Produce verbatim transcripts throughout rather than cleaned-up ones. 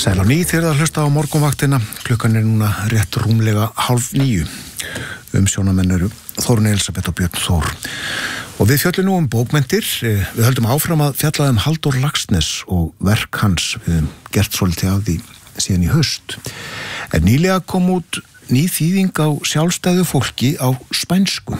Sæl á ný þegar það hlusta á morgunvaktina. Klukkan er núna rétt rúmlega hálf níu. Umsjónamenn eru Þórunn Elísabet og Björn Þór. Og við fjöllum nú um bókmenntir. Við höldum áfram að fjalla um Halldór Laxness og verk hans. Við höfum gert svolítið af því síðan í haust. En nýlega kom út ný þýðing á sjálfstæðu fólki á spænsku.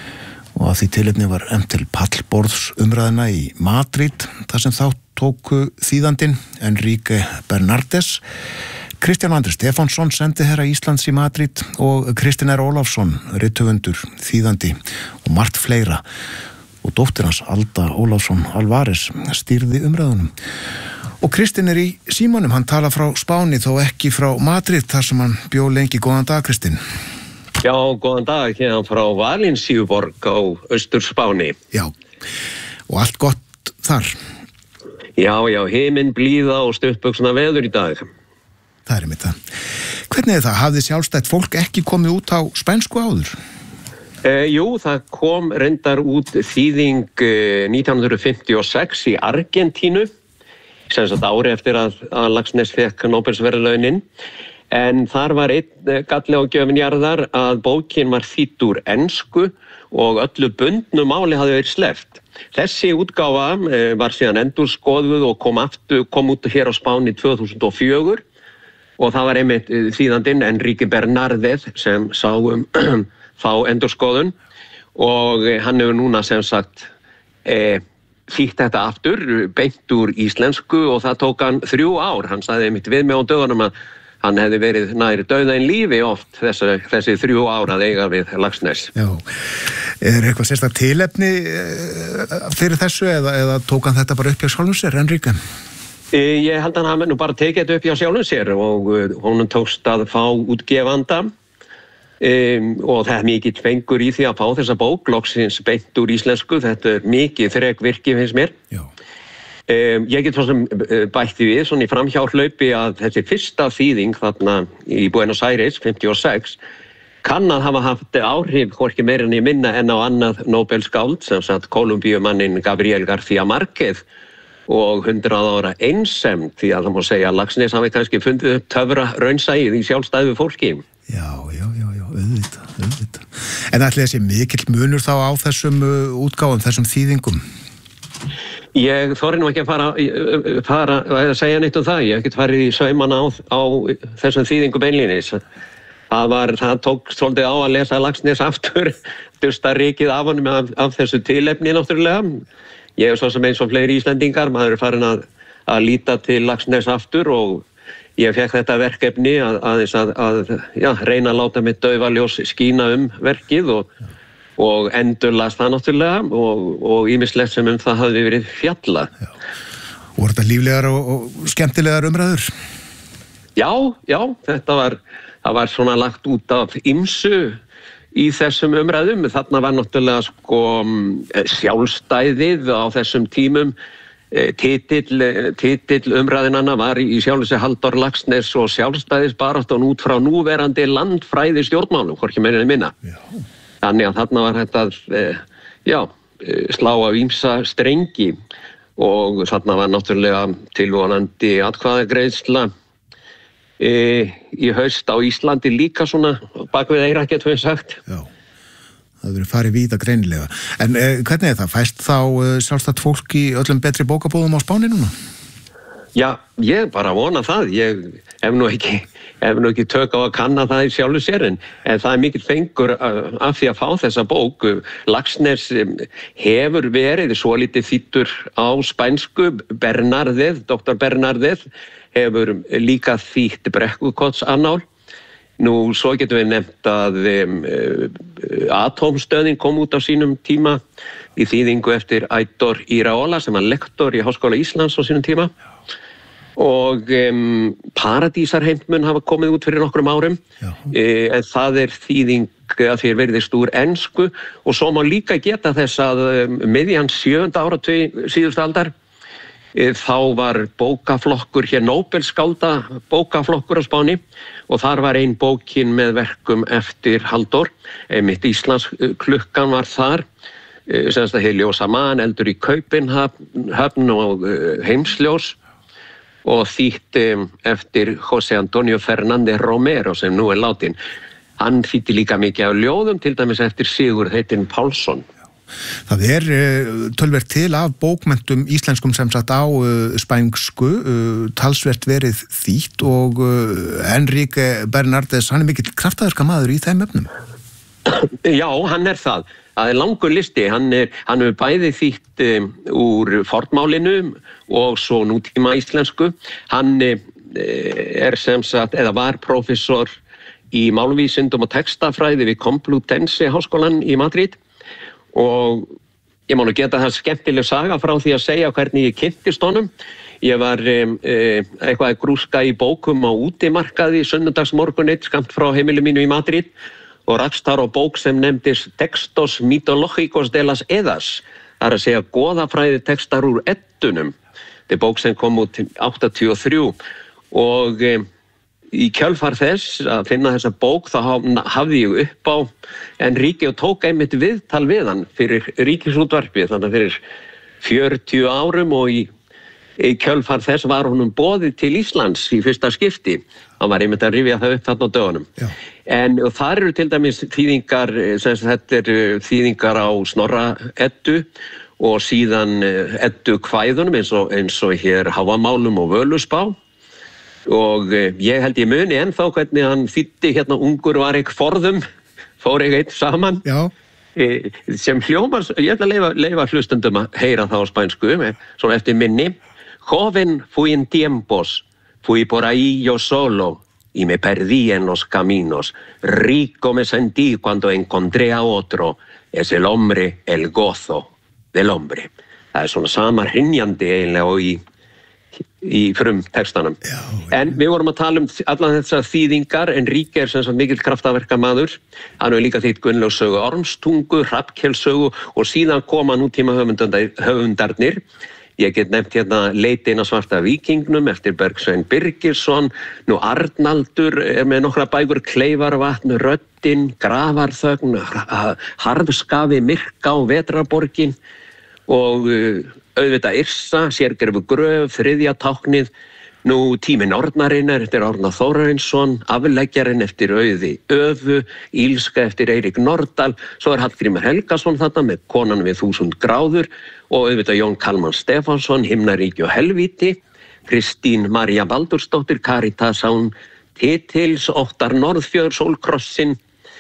Og að því tilefni var efnt til pallborðs umræðina í Madrid, þar sem þá tóku þýðandinn Enrique Bernardes, Kristján Andri Stefánsson, sendiherra Íslands í Madrid og Kristinn R. Ólafsson, rithöfundur, þýðandi og margt fleira. Og dóttir hans Alda Ólafsson Alvarez stýrði umræðunum. Og Kristinn er í símanum, hann talar frá Spáni þó ekki frá Madrid, þar sem hann bjó lengi. Góðan dag, Kristinn. Já, góðan dag, hérna frá Valenciuborg á Austur-Spáni. Já, og allt gott þar? Já, já, himinn blíða og stuttbuxna veður í dag. Það er einmitt það. Hvernig er það? Hafði sjálfstætt fólk ekki komið út á spænsku áður? Eh, jú, það kom reyndar út þýðing eh, nítján hundruð fimmtíu og sex í Argentínu, sem sagt ári eftir að, að Laxness fékk Nóbelsverðlaunin. En þar var einn galli á gjöfin jarðar að bókin var þýdd úr ensku og öllu bundnu máli hafði verið sleppt. Þessi útgáfa var síðan endurskoðuð og kom, aftur, kom út hér á Spáni tvö þúsund og fjögur og það var einmitt þýðandinn Enrique Bernardes sem sá um þá endurskoðun og hann hefur núna sem sagt e, þýtt þetta aftur, beint úr íslensku og það tók hann þrjú ár. Hann sagði einmitt við mig á dögunum að hann hefði verið nær dauða en lífi oft þessi, þessi þrjú ára að eiga við Laxness. Já, er eitthvað sérstakt tilefni fyrir þessu eða, eða tók hann þetta bara upp hjá sjálfum sér, Enrique? Ég held að hann hafi nú bara tekið þetta upp hjá sjálfum sér og honum tókst að fá útgefanda um, og það er mikill fengur í því að fá þessa bók, loksins beint úr íslensku, þetta er mikið þrekvirki finnst mér. Já. Um, ég get svo sem bætti við svona í framhjálplaupi að þessi fyrsta þýðing þarna í Buenos Aires fimmtíu og sex kann að hafa haft áhrif hvorki meira en ég minna en á annað Nóbelskáld sem sagt Kólumbíumannin Gabriel García Márquez og hundrað ára einsemd því að það má segja að Laxness hafi kannski fundið upp töfra raunsæið í sjálfstæðu fólki. Já, já, já, já, auðvitað, auðvitað. En ætli þessi mikill munur þá á þessum útgáfum, þessum þýðingum? Ég þori nú ekki að fara, fara að segja neitt um það. Ég hef ekkert farið í saumana á, á þessum þýðingum beinlínis. Það, var, það tók svolítið á að lesa Laxness aftur, dusta rykið af honum af, af þessu tilefni náttúrulega. Ég er svo sem eins og fleiri Íslendingar, maður er farin að, að líta til Laxness aftur og ég fekk þetta verkefni að, að, að, að já, reyna að láta mig daufaljós skína um verkið og og endurlas það náttúrulega og, og ýmislegt sem um það hafði verið fjallað. Já. Og voru þetta líflegar og, og skemmtilegar umræður? Já, já, þetta var, það var svona lagt út af ýmsu í þessum umræðum. Þarna var náttúrulega sko sjálfstæðið á þessum tímum. Titill, titill umræðinanna var í sjálfsög Halldór Laxness og sjálfstæðisbaráttan út frá núverandi landfræði stjórnmálum, hvorki meira en minna. Já. Þannig að þarna var þetta já, slá af ýmsa strengi og þarna var náttúrulega tilvonandi atkvæðagreiðsla e, í haust á Íslandi líka svona bak við eyrað getum við sagt. Já, það verið farið víða greinilega. En eh, hvernig er það? Fæst þá eh, sjálfstætt fólk í öllum betri bókabúðum á Spáni núna? Já, ég bara vona það. Ég hef nú ekki, hef nú ekki tök á að kanna það í sjálfu sér en, en það er mikill fengur af því að fá þessa bók. Laxness hefur verið svolítið þýddur á spænsku. Bernardes, doktor Bernardes hefur líka þýtt Brekkukotsannál. Nú, svo getum við nefnt að um, Atómstöðin kom út á sínum tíma í þýðingu eftir Aitor Iraola sem var lektor í Háskóla Íslands á sínum tíma. Og um, Paradísarheimtmun hafa komið út fyrir nokkrum árum e, en það er þýðing að því er verðist úr ensku og svo má líka geta þess að um, miðjan sjöunda áratug síðustu aldar e, þá var bókaflokkur hér Nóbelsskálda bókaflokkur á Spáni og þar var ein bókin með verkum eftir Halldór, einmitt Íslands klukkan var þar e, semst að Hið ljósa man, eldur í Kaupinhöfn og e, Heimsljós. og þýtt um, eftir José Antonio Fernández Romero sem nú er látinn. Hann þýddi líka mikið af ljóðum, til dæmis eftir Sigurð heitinn Pálsson. Það er uh, tölvert til af bókmenntum íslenskum sem sagt á uh, spænsku, uh, talsvert verið þýtt og uh, Enrique Bernardes, hann er mikill kraftaverka maður í þeim efnum. Já, hann er það. Það er langur listi. Hann er, hann er bæði þýtt um, úr fornmálinu og svo nútíma íslensku. Hann uh, er sem sagt, eða var prófessor í málvísindum og textafræði við Complutense háskólann í Madrid. Og ég má nú geta það skemmtileg saga frá því að segja hvernig ég kynntist honum. Ég var um, um, eitthvað að grúska í bókum á útimarkaði sunnudagsmorgun eitt skamt frá heimili mínu í Madrid og rakst þar á bók sem nefndist Textos Mitológicos de las Edas. Það er að segja goðafræði textar úr eddunum. Þetta er bók sem kom út áttatíu og þrjú og um, í kjölfar þess að finna þessa bók þá hafði ég upp á Enrique og tók einmitt viðtal við hann fyrir Ríkisútvarpið, þannig fyrir fjörutíu árum og í, í kjölfar þess var honum boðið til Íslands í fyrsta skipti. Hann var einmitt að rifja það upp þarna á dögunum. Já. En og þar eru til dæmis þýðingar, sem þetta eru þýðingar á Snorra Eddu og síðan Eddu kvæðunum eins og, eins og hér Hávamálum og Völuspá. Og ég held ég muni ennþá hvernig hann þýddi hérna ungur var ekki forðum, fór ekki eitt saman. Já. E, sem hljómar, ég ætla að leifa, leifa hlustundum að heyra það á spænsku, svona eftir minni. Joven fui en tiempos, fui por ahí yo solo y me perdí en los caminos. Rico me sentí cuando encontré a otro, es el hombre el gozo del hombre. Það er svona sama hrynjandi eiginlega og í í frum textanum. Já, en við vorum að tala um allan þessar þýðingar. Enrique er sem sagt mikill kraftaverka maður. Hann hefur líka þýtt Gunnlaugs sögu Ormstungu, Hrafnkels sögu og síðan koma nútíma höfundarnir. Ég get nefnt hérna Leitin að svarta víkingnum eftir Bergsvein Birgisson. Nú Arnaldur er með nokkra bækur, Kleifarvatn, Röddin, Grafarþögn, Harðskafi, Myrká, Vetrarborgin og auðvitað Yrsa, Sérgerfu gröf, Þriðja táknið, nú Tími nornarinnar eftir Árna Þórarinsson, Afleggjarinn eftir Auði Öfu, Ílska eftir Eirík Nordal, svo er Hallgrímur Helgason þarna með Konan við þúsund gráður og auðvitað Jón Kalman Stefánsson, Himnaríki og helvíti, Kristín María Baldursdóttir, Caritas án titils, Óttar Norðfjörð, Sólkrossin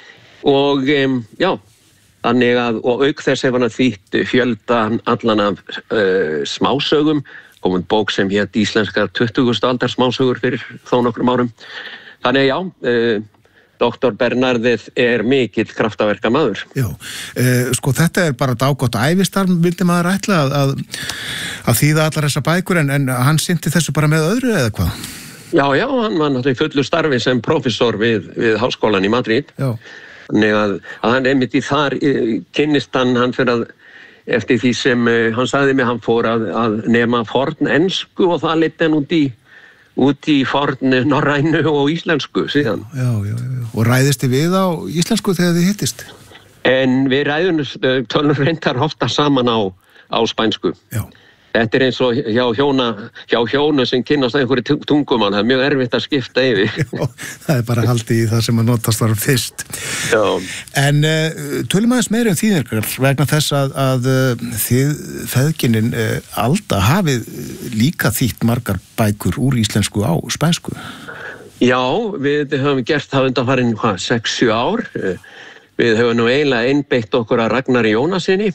og um, já, þannig að, og auk þess hefur hann þýtt fjölda allan af uh, smásögum, komum bók sem hét Íslenskar tuttugustu aldar smásögur fyrir þó nokkrum árum. Þannig að já, uh, doktor Bernardes er mikill kraftaverka maður. Já, uh, sko þetta er bara dágott ævistarf, vildi maður ætla að, að, að þýða allar þessa bækur, en, en hann sinnti þessu bara með öðru eða hvað? Já, já, hann var náttúrulega í fullu starfi sem prófessor við, við háskólan í Madrid. Já. Þannig að, að hann einmitt í þar kynnist hann, hann fyrir að eftir því sem uh, hann sagði mig, hann fór að, að nema forn ensku og það leiddi hann út í, út í forn norrænu og íslensku síðan. Já, já, já. Og ræðist þið við á íslensku þegar þið hittist? En við ræðum tölum reyndar ofta saman á, á spænsku. Já. Þetta er eins og hjá hjóna, hjá hjónu sem kynnast einhverju tungumann, það er mjög erfitt að skipta yfir. Já, það er bara haldið í það sem að notast þar fyrst. Já. En uh, tölum aðeins meira um þýðingar vegna þess að, að uh, þið feðginin uh, Alda hafið líka þýtt margar bækur úr íslensku á spænsku. Já, við höfum gert það undanfarin sex sjö ár. Við höfum nú eiginlega einbeitt okkur að Ragnari Jónasinni.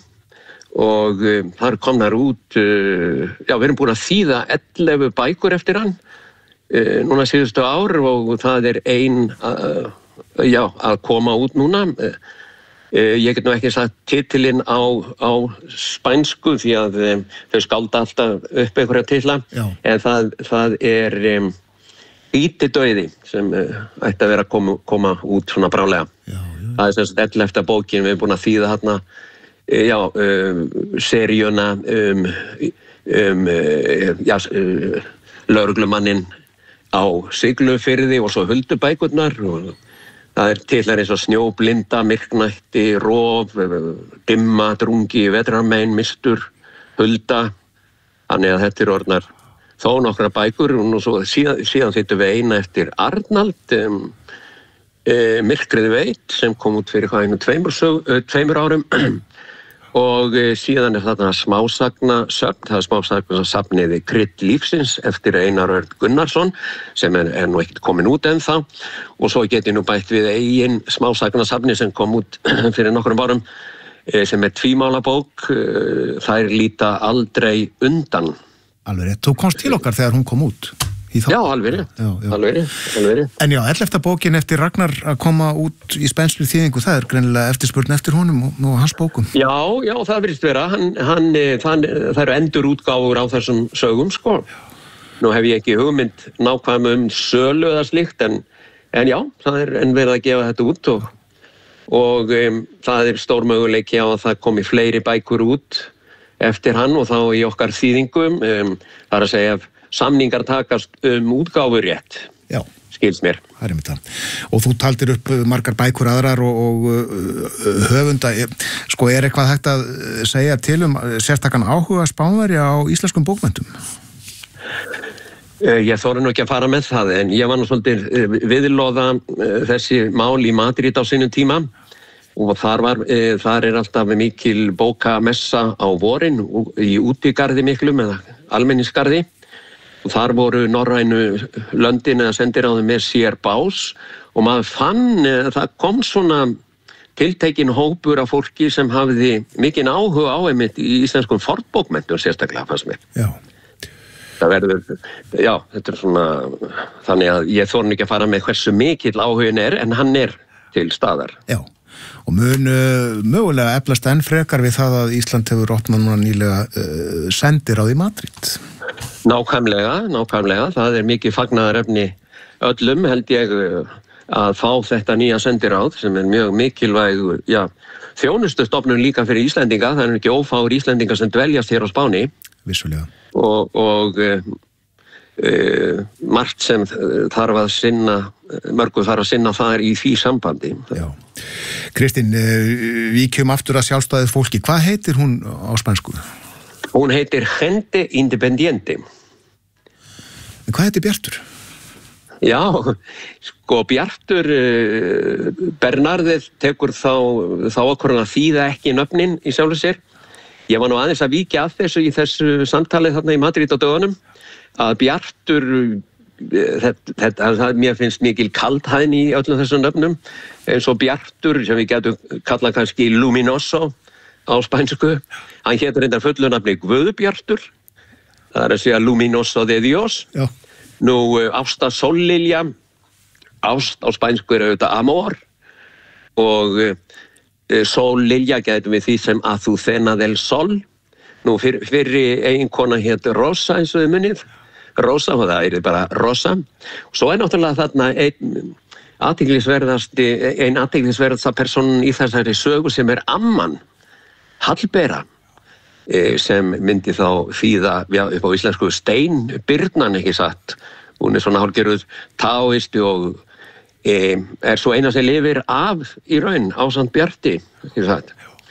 Og uh, þar komnar út, uh, já við erum búin að þýða ellefu bækur eftir hann uh, núna síðustu ár og það er ein uh, já, að koma út núna. Uh, ég get nú ekki sagt titilinn á, á spænsku því að um, þau skálda alltaf upp einhverja titla, já. En það, það er um, Íti dauði sem uh, ætti að vera að koma, koma út svona brálega. Já, já. Það er sem sagt ellefta bókin, við erum búin að þýða þarna já, um, seríuna um, um já, uh, lögreglumanninn á Siglufirði og svo Huldubækurnar og það er titlar eins og Snjóblinda, Myrknætti, Rof, Dimma, Drungi, Vetrarmein, Mistur, Hulda, þannig að þetta er orðnar þó nokkra bækur og svo síðan, síðan þýttum við eina eftir Arnald um, e, Myrkrið veit sem kom út fyrir hvað einu tveimur, sög, tveimur árum og e, síðan er þarna smásagna söfn, það er smásagna safniði Krydd lífsins eftir Einar Örn Gunnarsson sem er, er nú ekkert komin út ennþá og svo get ég nú bætt við eigin smásagna safni sem kom út fyrir nokkrum árum e, sem er tvímálabók, e, þær líta aldrei undan. Alveg rétt, þú komst til okkar þegar hún kom út. Já, alveg rétt, alveg rétt, alveg rétt. En já, ellefta bókin eftir Ragnar að koma út í spænskri þýðingu, það er greinilega eftirspurn eftir honum og, og hans bókum. Já, já, það virðist vera, hann, hann, það, það eru endur útgáfur á þessum sögum, sko. Nú hef ég ekki hugmynd nákvæm um sölu eða slíkt, en, en já, það er enn verið að gefa þetta út og, og um, það er stór möguleiki á að það komi fleiri bækur út eftir hann og þá í okkar þýðingum, um, það er að segja samningar takast um útgáfurétt, Já. skils mér. Það er með það. Og þú taldir upp margar bækur aðrar og, og uh, höfunda. Sko, er eitthvað hægt að segja til um sérstakann áhuga Spánverja á íslenskum bókmenntum? Ég þori nú ekki að fara með það, en ég var nú svolítið viðloða þessi mál í Madrid á sínum tíma og þar, var, þar er alltaf mikil bókamessa á vorin í útigarði miklum eða almenningsgarði. Og þar voru norrænu löndin eða sendiráðum með sér bás og maður fann, það kom svona tiltekinn hópur af fólki sem hafði mikinn áhuga á einmitt í íslenskum fornbókmenntum sérstaklega fannst mér. Já. Það verður, já, þetta er svona, þannig að ég þorn ekki að fara með hversu mikill áhugin er en hann er til staðar. Já. Og mun uh, mögulega eflast enn frekar við það að Ísland hefur opnað núna nýlega uh, sendiráð í Madrid. Nákvæmlega, nákvæmlega. Það er mikið fagnaðarefni öllum held ég að fá þetta nýja sendiráð sem er mjög mikilvæg, já, þjónustustofnun líka fyrir Íslendinga. Það er ekki ófáir Íslendingar sem dveljast hér á Spáni. Vissulega. Og, og e, e, margt sem þarf að sinna, mörgu þarf að sinna þar í því sambandi. Já. Kristín, víkjum aftur að sjálfstæðið fólki. Hvað heitir hún á spænsku? Hún heitir Gente Independiente. En hvað heitir Bjartur? Já, sko Bjartur, uh, Bernardið tekur þá, þá okkur að þýða ekki nöfnin í sjálfu sér. Ég var nú aðeins að víkja að þessu í þessu samtali þarna í Madrid á dögunum, að Bjartur, þetta, þetta, mér finnst mikil kaldhæðni í öllum þessum nöfnum, eins og Bjartur, sem við getum kallað kannski Luminoso á spænsku, hann hétur reyndar fullu nafni Guðbjartur, það er að segja Luminoso de Dios. Já. Nú, Ásta Sollilja, ást á spænsku er auðvitað amor og uh, Sollilja getum við því sem Azucena del Sol. Nú, fyr, fyrri eiginkona hét Rosa eins og þið munnið, Rosa, og það er bara Rosa. Svo er náttúrulega þarna einn athyglisverðasti, ein athyglisverðasta persónan í þessari sögu sem er amman, Hallbera, sem myndi þá þýða já, upp á íslensku steinbyrnan, ekki satt. Hún er svona hálfgerður taoisti og e, er svo eina sem lifir af í raun ásamt Bjarti, ekki satt.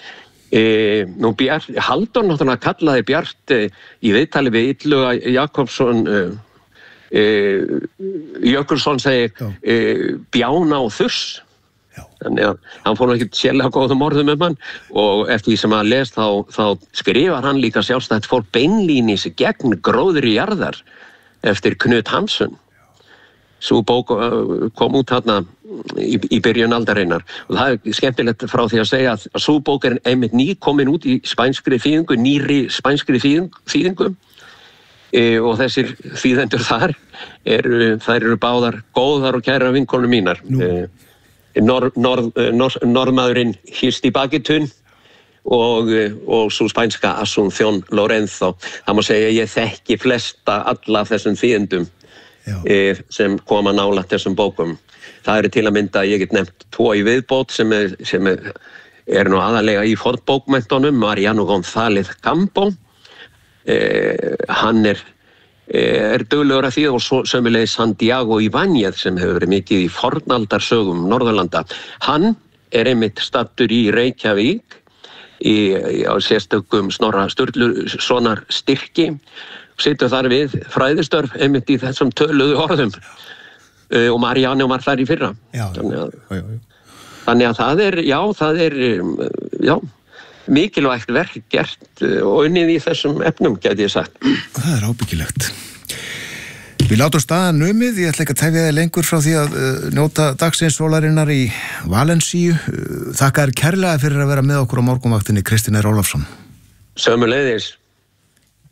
E, nú Bjart, Halldór náttúrulega kallaði Bjart e, í viðtali við Illuga Jakobsson, e, e, Jökulsson segi e, bjána og þurs. Þannig að hann fór ekki sérlega góðum orðum um hann og eftir því sem að les þá, þá skrifar hann líka sjálfstætt fólk beinlínis gegn gróðri jarðar eftir Knut Hamsun. Sú bók kom út þarna í, í byrjun aldarinnar og það er skemmtilegt frá því að segja að sú bók er einmitt ný komin út í spænskri þýðingu, nýri spænskri þýðingu e, og þessir þýðendur þar eru, þær eru báðar góðar og kæra vinkonur mínar. E, Norð, norð, norð, norðmaðurinn Hirsti Bakitun og, og svo spænska Asunción Lorenzo. Það má segja að ég þekki flesta alla þessum þýðendum e, sem koma nálægt þessum bókum. Það eru til að mynda, ég get nefnt tvo í viðbót sem er, sem er, er nú aðalega í fornbókmenntunum, Mariano González Campo. E, hann er er duglegur að því og sömulegis Santiago Ibáñez sem hefur verið mikið í fornaldarsögum Norðurlanda. Hann er einmitt staddur í Reykjavík í, í á sérstökum Snorra Sturlusonar styrki situr þar við fræðistörf einmitt í þessum töluðu orðum uh, og Marianne var þar í fyrra. Já, þannig, að, já, já, já. þannig að það er, já, það er, já, mikilvægt verk gert og unnið í þessum efnum, geti ég sagt. Það er ábyggilegt. Við látum staðan numið, ég ætla ekki að tefja þig lengur frá því að uh, njóta dagsins sólarinnar í Valensíu. Uh, þakka þér kærlega fyrir að vera með okkur á morgunvaktinni, Kristinn R. Ólafsson. Sömuleiðis.